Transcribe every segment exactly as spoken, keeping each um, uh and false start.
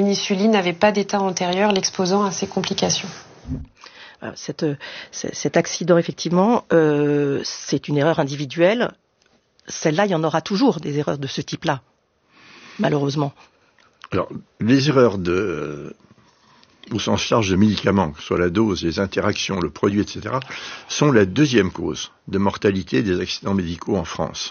péninsuli n'avait pas d'état antérieur l'exposant à ces complications. Cette, cet accident, effectivement, euh, c'est une erreur individuelle. Celle-là, il y en aura toujours des erreurs de ce type-là, malheureusement. Alors, les erreurs de, au sens large de médicaments, que ce soit la dose, les interactions, le produit, et cetera, sont la deuxième cause de mortalité des accidents médicaux en France.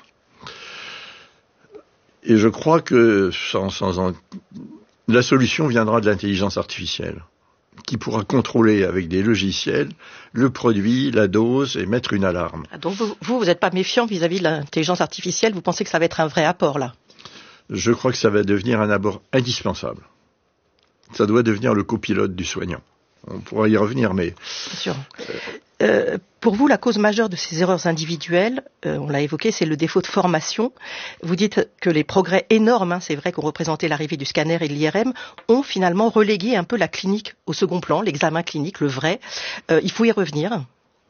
Et je crois que sans, sans en, la solution viendra de l'intelligence artificielle, qui pourra contrôler avec des logiciels le produit, la dose et mettre une alarme. Donc vous, vous n'êtes pas méfiant vis-à-vis de l'intelligence artificielle, vous pensez que ça va être un vrai apport là? Je crois que ça va devenir un apport indispensable. Ça doit devenir le copilote du soignant. On pourra y revenir, mais... Bien sûr. Euh, pour vous, la cause majeure de ces erreurs individuelles, euh, on l'a évoqué, c'est le défaut de formation. Vous dites que les progrès énormes, hein, c'est vrai qu'ont représenté l'arrivée du scanner et de l'I R M, ont finalement relégué un peu la clinique au second plan, l'examen clinique, le vrai. Euh, il faut y revenir.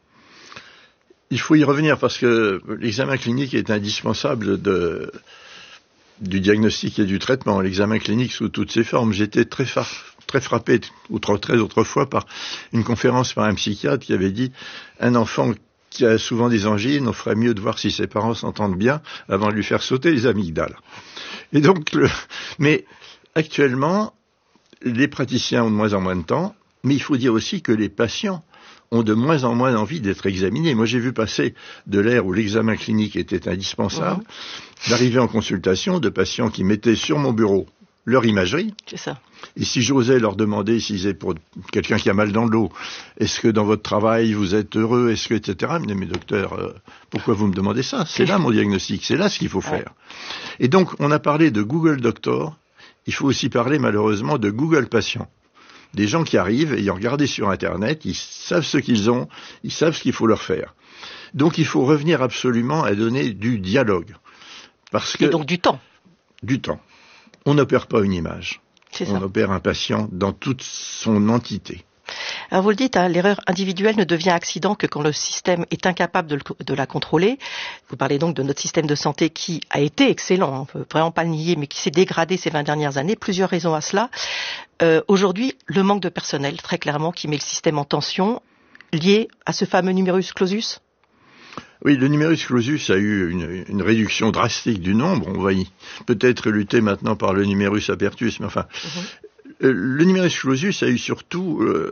Il faut y revenir parce que l'examen clinique est indispensable de... du diagnostic et du traitement, l'examen clinique sous toutes ses formes. J'étais très, fa- très frappé, outre, très autrefois, par une conférence par un psychiatre qui avait dit « Un enfant qui a souvent des angines, on ferait mieux de voir si ses parents s'entendent bien avant de lui faire sauter les amygdales. » Et donc, le... mais actuellement, les praticiens ont de moins en moins de temps, mais il faut dire aussi que les patients ont de moins en moins envie d'être examinés. Moi, j'ai vu passer de l'ère où l'examen clinique était indispensable, mmh. d'arriver en consultation de patients qui mettaient sur mon bureau leur imagerie. C'est ça. Et si j'osais leur demander s'ils étaient pour quelqu'un qui a mal dans le dos, est-ce que dans votre travail vous êtes heureux, est-ce que, et cetera. Ils me disaient, mais docteur, euh, pourquoi vous me demandez ça? C'est là mon diagnostic, c'est là ce qu'il faut faire. Ouais. Et donc, on a parlé de Google Doctor, il faut aussi parler malheureusement de Google Patient. Des gens qui arrivent, ayant regardé sur Internet, ils savent ce qu'ils ont, ils savent ce qu'il faut leur faire. Donc il faut revenir absolument à donner du dialogue. Parce que, et donc du temps. Du temps. On n'opère pas une image. C'est ça. On opère un patient dans toute son entité. Alors vous le dites, hein, l'erreur individuelle ne devient accident que quand le système est incapable de, le, de la contrôler. Vous parlez donc de notre système de santé qui a été excellent, hein, on ne peut vraiment pas le nier, mais qui s'est dégradé ces vingt dernières années. Plusieurs raisons à cela. Euh, aujourd'hui, le manque de personnel, très clairement, qui met le système en tension, lié à ce fameux numerus clausus. Oui, le numerus clausus a eu une, une réduction drastique du nombre. On va y peut-être lutter maintenant par le numerus apertus, mais enfin... Mm-hmm. Le numerus clausus a eu surtout euh,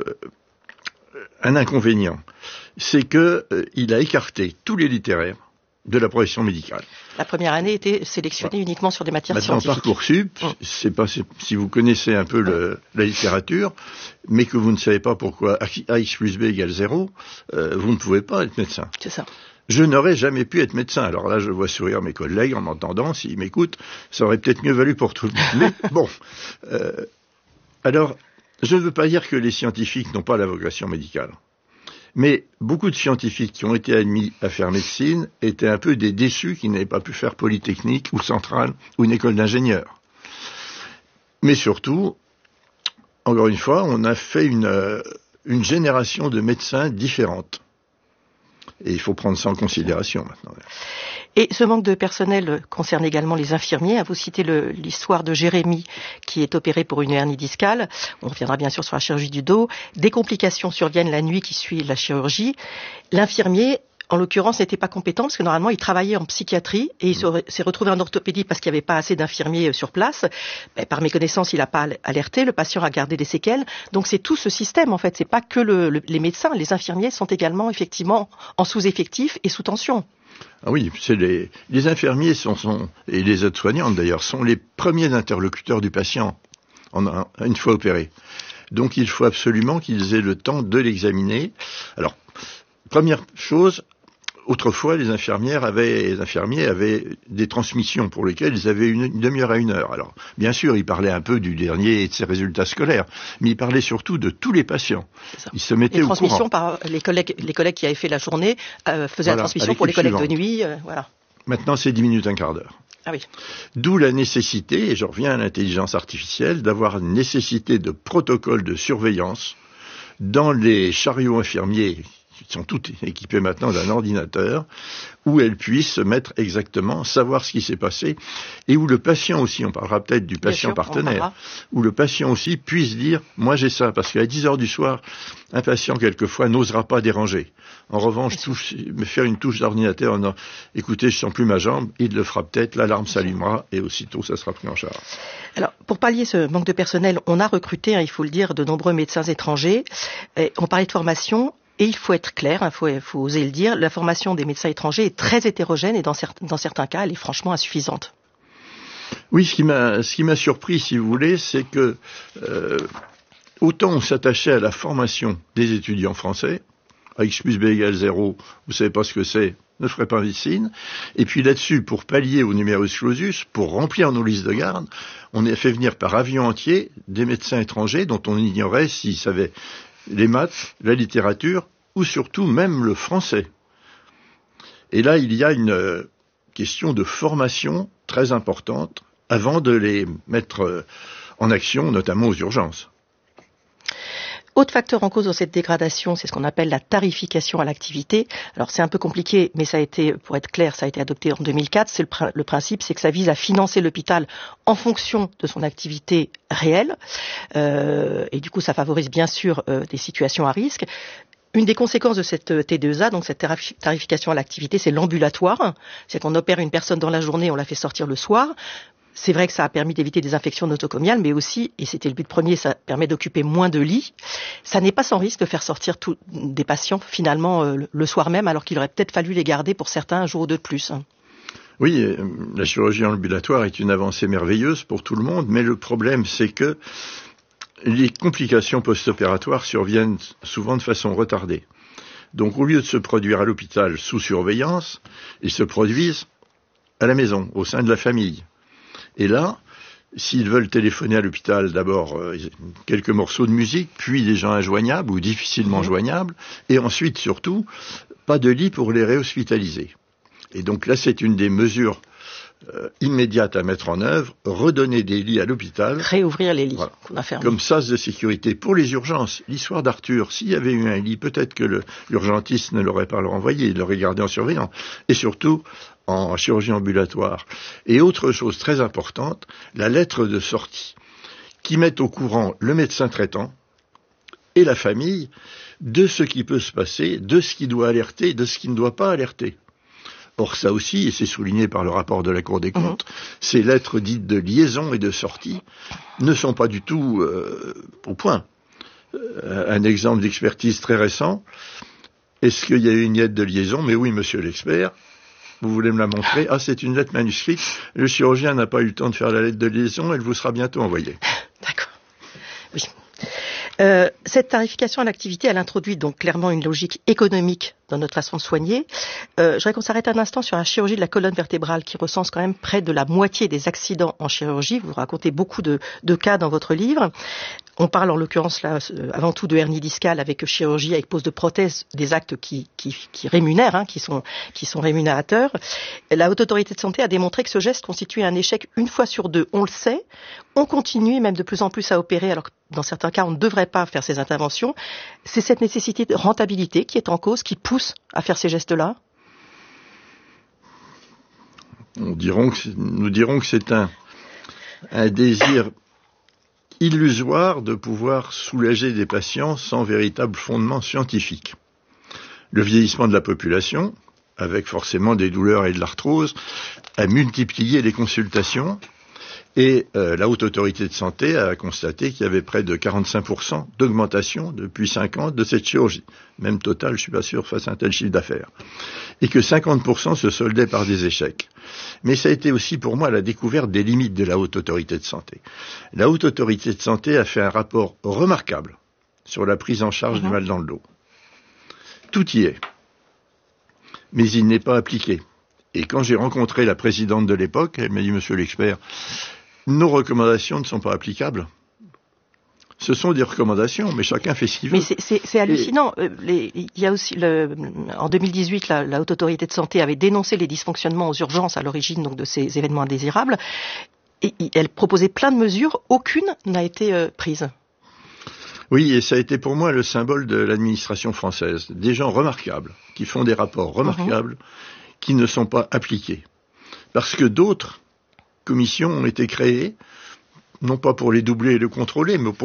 un inconvénient, c'est que euh, il a écarté tous les littéraires de la profession médicale. La première année était sélectionnée voilà. uniquement sur des matières Maintenant, scientifiques. Parcoursup, mmh. c'est pas si vous connaissez un peu le, la littérature, mais que vous ne savez pas pourquoi A X plus B égale zéro, euh, vous ne pouvez pas être médecin. C'est ça. Je n'aurais jamais pu être médecin. Alors là, je vois sourire mes collègues en m'entendant, s'ils m'écoutent, ça aurait peut-être mieux valu pour tout le monde. Mais bon... Euh, Alors, je ne veux pas dire que les scientifiques n'ont pas la vocation médicale. Mais beaucoup de scientifiques qui ont été admis à faire médecine étaient un peu des déçus qui n'avaient pas pu faire Polytechnique ou Centrale ou une école d'ingénieurs. Mais surtout, encore une fois, on a fait une, euh, une génération de médecins différentes. Et il faut prendre ça en considération maintenant. Et ce manque de personnel concerne également les infirmiers. Vous citez le, l'histoire de Jérémy qui est opéré pour une hernie discale. On reviendra bien sûr sur la chirurgie du dos. Des complications surviennent la nuit qui suit la chirurgie. L'infirmier, en l'occurrence, n'était pas compétent parce que normalement il travaillait en psychiatrie et il mmh. s'est retrouvé en orthopédie parce qu'il n'y avait pas assez d'infirmiers sur place. Mais par méconnaissance, il n'a pas alerté. Le patient a gardé des séquelles. Donc c'est tout ce système en fait. C'est pas que le, le, les médecins. Les infirmiers sont également effectivement en sous-effectif et sous tension. Ah oui, c'est les, les infirmiers sont, sont, et les aides-soignantes d'ailleurs sont les premiers interlocuteurs du patient en, en, une fois opéré. Donc il faut absolument qu'ils aient le temps de l'examiner. Alors, première chose, autrefois les infirmières avaient, les infirmiers avaient des transmissions pour lesquelles ils avaient une, une demi-heure à une heure. Alors, bien sûr, ils parlaient un peu du dernier et de ses résultats scolaires, mais ils parlaient surtout de tous les patients. Ils se mettaient au courant. Les transmissions par les collègues, les collègues qui avaient fait la journée euh, faisaient voilà, la transmission pour les collègues suivante. de nuit. Euh, voilà. Maintenant, c'est dix minutes, un quart d'heure. Ah oui. D'où la nécessité, et je reviens à l'intelligence artificielle, d'avoir une nécessité de protocole de surveillance dans les chariots infirmiers qui sont toutes équipées maintenant d'un ordinateur, où elles puissent se mettre exactement, savoir ce qui s'est passé, et où le patient aussi, on parlera peut-être du patient sûr, partenaire, où le patient aussi puisse dire, moi j'ai ça, parce qu'à dix heures du soir, un patient quelquefois n'osera pas déranger. En revanche, touche, faire une touche d'ordinateur en disant, écoutez, je sens plus ma jambe, il le fera peut-être, l'alarme s'allumera, et aussitôt ça sera pris en charge. Alors, pour pallier ce manque de personnel, on a recruté, hein, il faut le dire, de nombreux médecins étrangers. Et on parlait de formation. Et il faut être clair, il faut, faut oser le dire, la formation des médecins étrangers est très hétérogène et dans, cer- dans certains cas, elle est franchement insuffisante. Oui, ce qui m'a, ce qui m'a surpris, si vous voulez, c'est que euh, autant on s'attachait à la formation des étudiants français, à X plus B égale zéro, vous savez pas ce que c'est, ne ferez pas médecine, et puis là-dessus, pour pallier au numerus clausus, pour remplir nos listes de garde, on a fait venir par avion entier des médecins étrangers dont on ignorait s'ils savaient les maths, la littérature, ou surtout même le français. Et là, il y a une euh, question de formation très importante avant de les mettre euh, en action, notamment aux urgences. Autre facteur en cause dans cette dégradation, c'est ce qu'on appelle la tarification à l'activité. Alors c'est un peu compliqué, mais ça a été, pour être clair, ça a été adopté en deux mille quatre. C'est le, pr- le principe, c'est que ça vise à financer l'hôpital en fonction de son activité réelle. Euh, et du coup, ça favorise bien sûr euh, des situations à risque. Une des conséquences de cette T deux A, donc cette tarification à l'activité, c'est l'ambulatoire. C'est qu'on opère une personne dans la journée, on la fait sortir le soir. C'est vrai que ça a permis d'éviter des infections nosocomiales, mais aussi, et c'était le but premier, ça permet d'occuper moins de lits. Ça n'est pas sans risque de faire sortir tout, des patients finalement euh, le soir même, alors qu'il aurait peut-être fallu les garder pour certains un jour ou deux de plus. Oui, la chirurgie ambulatoire est une avancée merveilleuse pour tout le monde, mais le problème c'est que les complications post-opératoires surviennent souvent de façon retardée. Donc au lieu de se produire à l'hôpital sous surveillance, ils se produisent à la maison, au sein de la famille. Et là, s'ils veulent téléphoner à l'hôpital, d'abord euh, quelques morceaux de musique, puis des gens injoignables ou difficilement joignables, et ensuite surtout, pas de lit pour les réhospitaliser. Et donc là, c'est une des mesures euh, immédiates à mettre en œuvre, redonner des lits à l'hôpital. Réouvrir les lits voilà, qu'on a fermés. Comme sas de sécurité pour les urgences. L'histoire d'Arthur, s'il y avait eu un lit, peut-être que le, l'urgentiste ne l'aurait pas renvoyé, il l'aurait gardé en surveillant. Et surtout, en chirurgie ambulatoire. Et autre chose très importante, la lettre de sortie, qui met au courant le médecin traitant et la famille de ce qui peut se passer, de ce qui doit alerter, de ce qui ne doit pas alerter. Or ça aussi, et c'est souligné par le rapport de la Cour des comptes, mmh. ces lettres dites de liaison et de sortie ne sont pas du tout euh, au point. Euh, un exemple d'expertise très récent, est-ce qu'il y a eu une lettre de liaison? Mais oui, monsieur l'expert. Vous voulez me la montrer? Ah, c'est une lettre manuscrite. Le chirurgien n'a pas eu le temps de faire la lettre de liaison. Elle vous sera bientôt envoyée. D'accord. Oui. Euh, cette tarification à l'activité, elle introduit donc clairement une logique économique dans notre façon de soigner. Euh, je voudrais qu'on s'arrête un instant sur la chirurgie de la colonne vertébrale qui recense quand même près de la moitié des accidents en chirurgie. Vous racontez beaucoup de, de cas dans votre livre. On parle en l'occurrence là avant tout de hernie discale avec chirurgie, avec pose de prothèse, des actes qui, qui, qui rémunèrent, hein, qui sont, qui sont rémunérateurs. La Haute Autorité de Santé a démontré que ce geste constituait un échec une fois sur deux. On le sait. On continue même de plus en plus à opérer alors que dans certains cas on ne devrait pas faire ces interventions. C'est cette nécessité de rentabilité qui est en cause, qui pousse à faire ces gestes-là. Nous dirons que c'est, nous dirons que c'est un, un désir illusoire de pouvoir soulager des patients sans véritable fondement scientifique. Le vieillissement de la population, avec forcément des douleurs et de l'arthrose, a multiplié les consultations et euh, la Haute Autorité de Santé a constaté qu'il y avait près de quarante-cinq pour cent d'augmentation depuis cinq ans de cette chirurgie. Même total, je ne suis pas sûr face à un tel chiffre d'affaires. Et que cinquante pour cent se soldaient par des échecs. Mais ça a été aussi pour moi la découverte des limites de la Haute Autorité de Santé. La Haute Autorité de Santé a fait un rapport remarquable sur la prise en charge mmh. du mal dans le dos. Tout y est. Mais il n'est pas appliqué. Et quand j'ai rencontré la présidente de l'époque, elle m'a dit, monsieur l'expert, nos recommandations ne sont pas applicables. Ce sont des recommandations, mais chacun fait ce qu'il veut. Mais c'est, c'est, c'est hallucinant. Et... Les, il y a aussi le, en deux mille dix-huit, la, la Haute Autorité de Santé avait dénoncé les dysfonctionnements aux urgences à l'origine donc de ces événements indésirables. Et, et elle proposait plein de mesures, aucune n'a été euh, prise. Oui, et ça a été pour moi le symbole de l'administration française. Des gens remarquables, qui font des rapports remarquables, mmh. qui ne sont pas appliqués. Parce que d'autres commissions ont été créées, non pas pour les doubler et les contrôler, mais pour